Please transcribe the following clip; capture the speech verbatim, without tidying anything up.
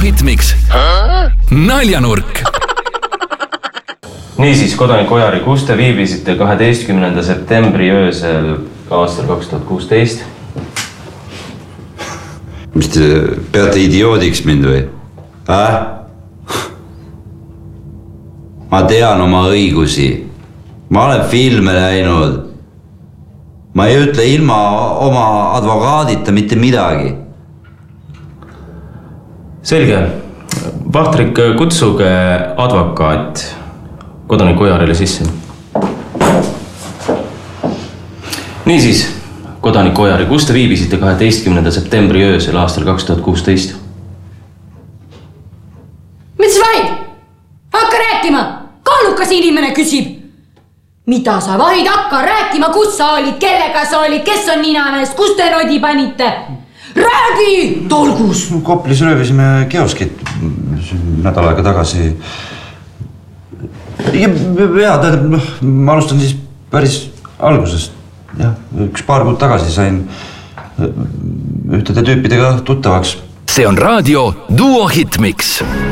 Hitmix. Naljanurk. Niisiis, kodanik Ojari, kus te viibisite kaheteistkümnenda septembri öösel aastal kaks tuhat kuusteist? Mis te peate idioodiks mind või? Äh? Ma tean oma õigusi. Ma olen filme läinud. Ma ei ütle ilma oma advokaadita mitte midagi. Selge. Vahtrik, kutsuge advokaat kodanik Ojarile sisse. Niisiis, kodanik Ojari, kus te viibisite kaheteistkümnenda septembri öösel aastal kaks tuhat kuusteist? Mis vaid? Hakka rääkima! Kaalukas inimene küsib! Mida sa vaid hakka rääkima? Kus sa olid? Kellega sa olid? Kes on ninamees? Kus te nodi panite? Räägi! Tolgus! Koplis röövisime kioskit nädal aega tagasi. Ja, tähendab, ma alustan siis päris algusest. Ja, üks paar kuud tagasi sain ühtede tüüpidega tuttavaks. See on raadio Duo Hitmix.